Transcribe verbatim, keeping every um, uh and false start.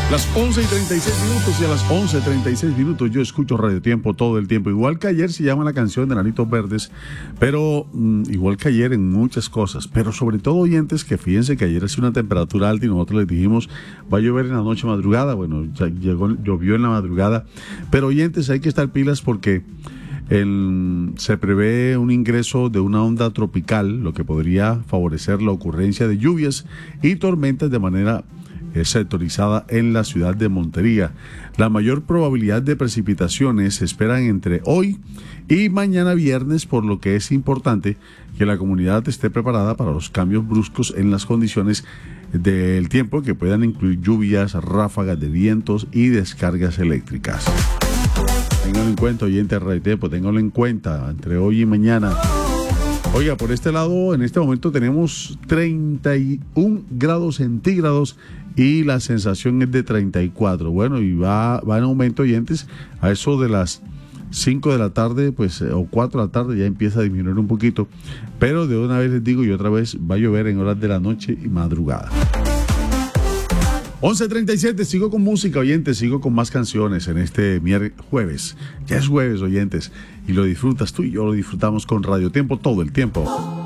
Las once y treinta y seis minutos y a las once y treinta y seis minutos yo escucho Radio Tiempo todo el tiempo. Igual que ayer se llama la canción de Nanitos Verdes, pero mmm, igual que ayer en muchas cosas. Pero sobre todo, oyentes, que fíjense que ayer hacía una temperatura alta y nosotros les dijimos va a llover en la noche madrugada. Bueno, ya llegó, llovió en la madrugada. Pero, oyentes, hay que estar pilas porque el, se prevé un ingreso de una onda tropical, lo que podría favorecer la ocurrencia de lluvias y tormentas de manera sectorizada en la ciudad de Montería. La mayor probabilidad de precipitaciones se esperan entre hoy y mañana viernes, por lo que es importante que la comunidad esté preparada para los cambios bruscos en las condiciones del tiempo que puedan incluir lluvias, ráfagas de vientos y descargas eléctricas. Ténganlo en cuenta, oyente de Radio Tiempo, ténganlo en cuenta entre hoy y mañana. Oiga, por este lado, en este momento tenemos treinta y un grados centígrados y la sensación es de treinta y cuatro. Bueno, y va, va en aumento, oyentes, a eso de las cinco de la tarde, pues, o cuatro de la tarde ya empieza a disminuir un poquito, pero de una vez les digo y otra vez va a llover en horas de la noche y madrugada. once treinta y siete, sigo con música, oyentes, sigo con más canciones en este miércoles, jueves. Ya es jueves, oyentes, y lo disfrutas tú y yo lo disfrutamos con Radio Tiempo todo el tiempo.